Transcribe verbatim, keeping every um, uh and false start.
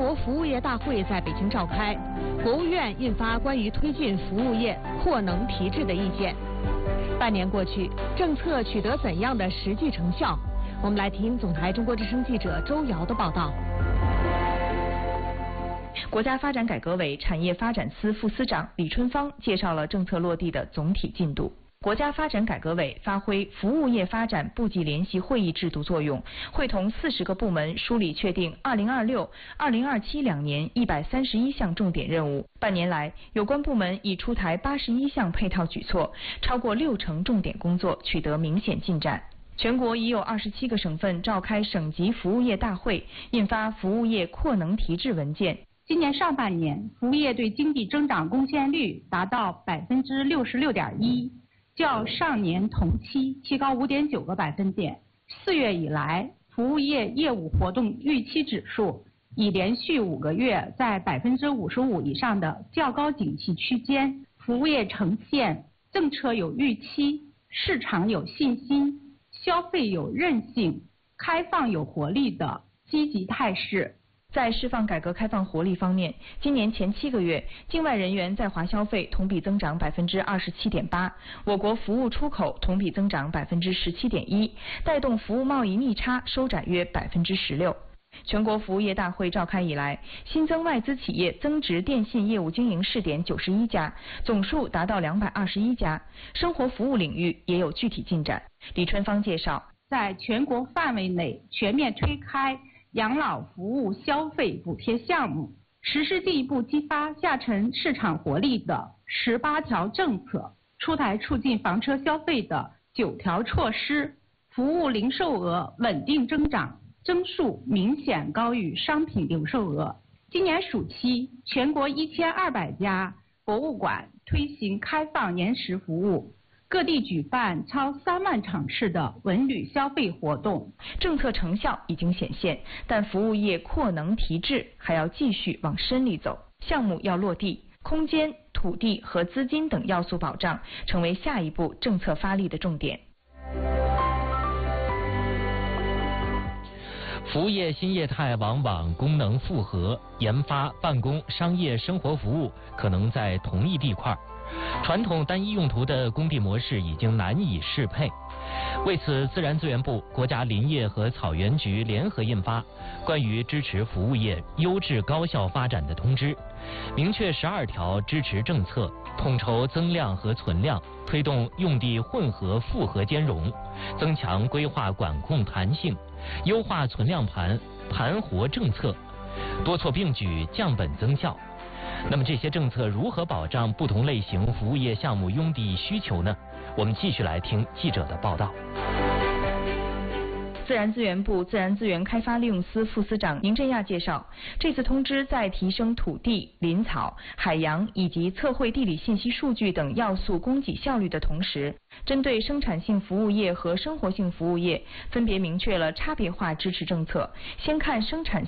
国服务业大会在北京召开，国务院印发关于推进服务业扩能提质的意见。半年过去，政策取得怎样的实际成效？我们来听总台中国之声记者周瑶的报道。 国家发展改革委产业发展司副司长李春芳介绍了政策落地的总体进度。国家发展改革委发挥服务业发展部级联席会议制度作用，会同四十个部门梳理确定二零二六、二零二七两年一百三十一项重点任务。半年来，有关部门已出台八十一项配套举措，超过六成重点工作取得明显进展。全国已有二十七个省份召开省级服务业大会，印发服务业扩能提质文件。 今年上半年，服务业对经济增长贡献率达到百分之六十六点一。较上年同期提高五点九个百分点。四月以来，服务业业务活动预期指数已连续五个月在百分之五十五以上的较高景气区间，服务业呈现政策有预期、市场有信心、消费有韧性、开放有活力的积极态势。 在释放改革开放活力方面，今年前七个月，境外人员在华消费同比增长百分之二十七点八，我国服务出口同比增长百分之十七点一，带动服务贸易逆差收窄约百分之十六。全国服务业大会召开以来，新增外资企业增值电信业务经营试点九十一家，总数达到两百二十一家。生活服务领域也有具体进展。李春芳介绍， 在全国范围内全面推开养老服务消费补贴项目，实施进一步激发下沉市场活力的十八条政策，出台促进房车消费的九条措施，服务零售额稳定增长，增速明显高于商品零售额。今年暑期，全国一千二百家博物馆推行开放延时服务，各地举办超三万场次的文旅消费活动。 政策成效已经显现，但服务业扩能提质还要继续往深里走，项目要落地，空间、土地和资金等要素保障成为下一步政策发力的重点。 服务业新业态往往功能复合，研发、办公、商业、生活服务可能在同一地块。传统单一用途的工地模式已经难以适配，为此，自然资源部、国家林业和草原局联合印发《关于支持服务业优质高效发展的通知》，明确十二条支持政策，统筹增量和存量，推动用地混合复合兼容，增强规划管控弹性，优化存量盘盘活政策，多措并举，降本增效。那么这些政策如何保障不同类型服务业项目用地需求呢？我们继续来听记者的报道。 自然资源部自然资源开发利用司副司长宁振亚介绍，这次通知在提升土地、林草、海洋以及测绘地理信息数据等要素供给效率的同时，针对生产性服务业和生活性服务业，分别明确了差别化支持政策。先看生产